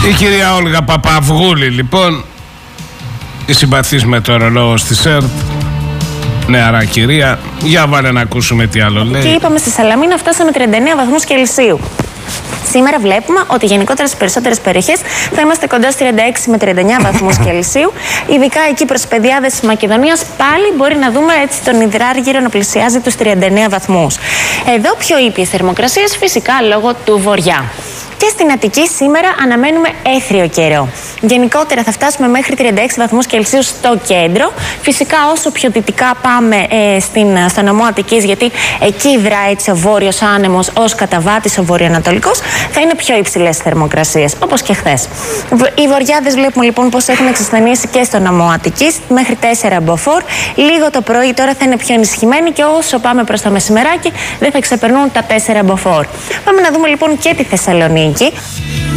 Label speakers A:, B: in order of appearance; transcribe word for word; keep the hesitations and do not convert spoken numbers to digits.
A: Η κυρία Όλγα Παπαυγούλη, λοιπόν, η συμπαθής με το ρολόι στη ΣΕΡΤ, νεαρά κυρία. Για βάλε να ακούσουμε τι άλλο λέει.
B: Και είπαμε στη Σαλαμίνα φτάσαμε τριάντα εννέα βαθμούς Κελσίου. Σήμερα βλέπουμε ότι γενικότερα στις περισσότερες περιοχές θα είμαστε κοντά στους τριάντα έξι με τριάντα εννέα βαθμούς Κελσίου. Ειδικά εκεί προς πεδιάδες της Μακεδονίας πάλι μπορεί να δούμε έτσι τον υδράργυρο να πλησιάζει τους τριάντα εννέα βαθμούς. Εδώ πιο ήπιες θερμοκρασίες, φυσικά λόγω του βορειά. Και στην Αττική σήμερα αναμένουμε έθριο καιρό. Γενικότερα θα φτάσουμε μέχρι τριάντα έξι βαθμούς Κελσίου στο κέντρο. Φυσικά όσο πιο δυτικά πάμε ε, στην, στο νομό Αττικής, γιατί εκεί δράει έτσι ο βόρειος άνεμος ως καταβάτης ο βορειοανατολικός, θα είναι πιο υψηλές θερμοκρασίες, όπως και χθες. Οι βορειάδες βλέπουμε λοιπόν πως έχουν εξασθενήσει και στο νομό Αττικής, μέχρι τέσσερα μποφόρ. Λίγο το πρωί τώρα θα είναι πιο ενισχυμένοι και όσο πάμε προς το μεσημεράκι δεν θα ξεπερνούν τα τέσσερα μποφόρ. Πάμε να δούμε λοιπόν και τη Θεσσαλονίκη.